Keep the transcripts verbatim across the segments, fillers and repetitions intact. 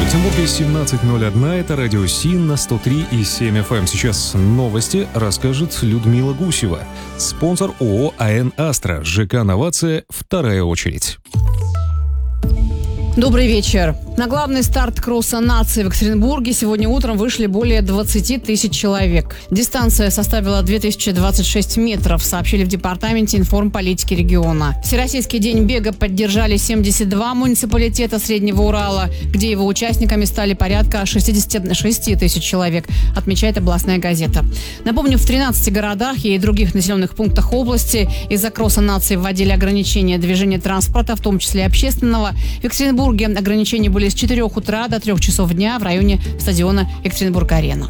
Санкт-Петербурге семнадцать ноль один, это радио СИН на сто три и семь эф эм. Сейчас новости расскажет Людмила Гусева. Спонсор ООО АН «Астра», ЖК «Новация», вторая очередь. Добрый вечер. На главный старт кросса нации в Екатеринбурге сегодня утром вышли более двадцать тысяч человек. Дистанция составила две тысячи двадцать шесть метров, сообщили в Департаменте информполитики региона. Всероссийский день бега поддержали семьдесят два муниципалитета Среднего Урала, где его участниками стали порядка шестьдесят шесть тысяч человек, отмечает областная газета. Напомню, в тринадцати городах и других населенных пунктах области из-за кросса нации вводили ограничения движения транспорта, в том числе общественного. В Екатеринбурге ограничения были с четырёх утра до трёх часов дня в районе стадиона Екатеринбург-Арена.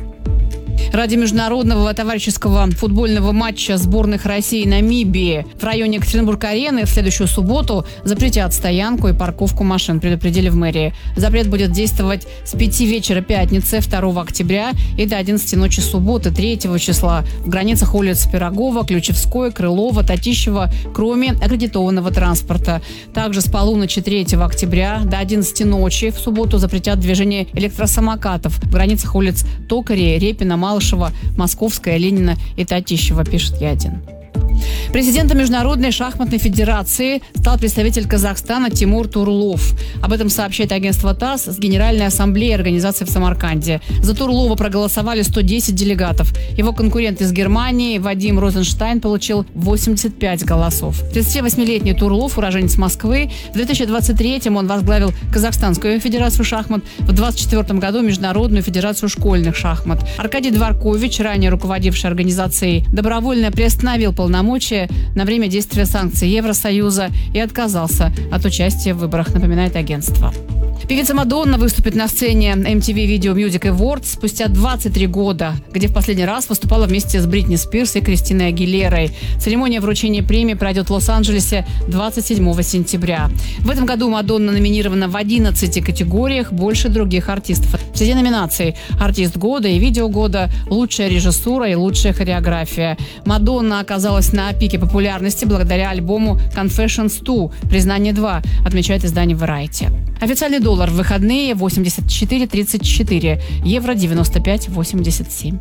Ради международного товарищеского футбольного матча сборных России и Намибии в районе Екатеринбург-Арены в следующую субботу запретят стоянку и парковку машин, предупредили в мэрии. Запрет будет действовать с пяти вечера пятницы второго октября и до одиннадцати ночи субботы третьего числа в границах улиц Пирогова, Ключевской, Крылова, Татищева, кроме аккредитованного транспорта. Также с полуночи третьего октября до одиннадцати ночи в субботу запретят движение электросамокатов в границах улиц Токаря, Репина, Малышева, Московская, Ленина и Татищева, пишет Ядин. Президентом Международной шахматной федерации стал представитель Казахстана Тимур Турлов. Об этом сообщает агентство ТАСС с Генеральной ассамблеи организации в Самарканде. За Турлова проголосовали сто десять делегатов. Его конкурент из Германии Вадим Розенштайн получил восемьдесят пять голосов. тридцативосьмилетний Турлов, уроженец Москвы, в две тысячи двадцать третьем он возглавил Казахстанскую федерацию шахмат, в двадцать четвёртом году Международную федерацию школьных шахмат. Аркадий Дворкович, ранее руководивший организацией, добровольно приостановил полномочия на время действия санкций Евросоюза и отказался от участия в выборах, напоминает агентство. Певица Мадонна выступит на сцене эм ти ви Video Music Awards спустя двадцать три года, где в последний раз выступала вместе с Бритни Спирс и Кристиной Агилерой. Церемония вручения премии пройдет в Лос-Анджелесе двадцать седьмого сентября. В этом году Мадонна номинирована в одиннадцати категориях, больше других артистов. Среди номинаций «Артист года» и «Видео года», «Лучшая режиссура» и «Лучшая хореография». Мадонна оказалась на пике популярности благодаря альбому «Confessions два. Признание два», отмечает издание Variety. Официальный доллар в выходные восемьдесят четыре тридцать четыре, евро девяносто пять восемьдесят семь.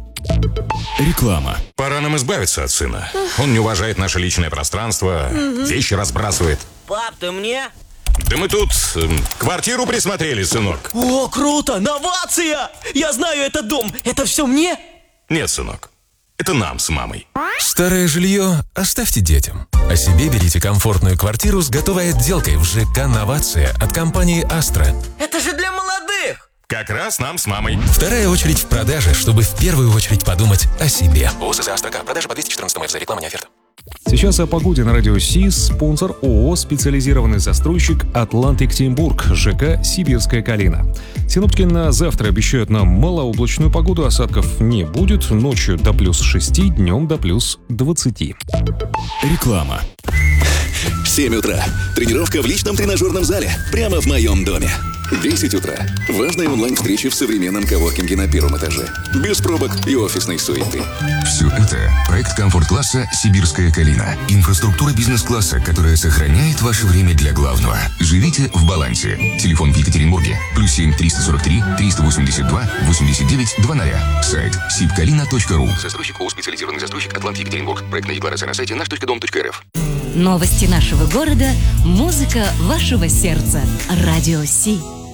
Реклама. Пора нам избавиться от сына. Он не уважает наше личное пространство, вещи разбрасывает. Пап, ты мне? Да мы тут э, квартиру присмотрели, сынок. О, круто! Новация! Я знаю этот дом. Это все мне? Нет, сынок. Это нам с мамой. Старое жилье оставьте детям. О себе берите комфортную квартиру с готовой отделкой в ЖК «Новация» от компании «Астра». Это же для молодых! Как раз нам с мамой. Вторая очередь в продаже, чтобы в первую очередь подумать о себе. ООО «Астра». Продажа по двести четырнадцать эф. За реклама не оферта. Сейчас о погоде на радио СИС. Спонсор ООО «Специализированный застройщик Атлант Екатеринбург», ЖК «Сибирская Калина». Синоптики на завтра обещают нам малооблачную погоду, осадков не будет, ночью до плюс шести, днем до плюс двадцати. Реклама. семь утра. Тренировка в личном тренажерном зале прямо в моем доме. десять утра. Важная онлайн-встреча в современном коворкинге на первом этаже. Без пробок и офисной суеты. Все это проект комфорт-класса «Сибирская Калина». Инфраструктура бизнес-класса, которая сохраняет ваше время для главного. Живите в балансе. Телефон в Екатеринбурге. Плюс семь триста сорок три триста восемьдесят два восемьдесят девять двадцать. Сайт сибкалина точка ру. Застройщик ООО «Специализированный застройщик Атлант Екатеринбург». Проектная декларация на сайте наш точка дом точка эр эф. Новости нашего города, музыка вашего сердца. Радио Си.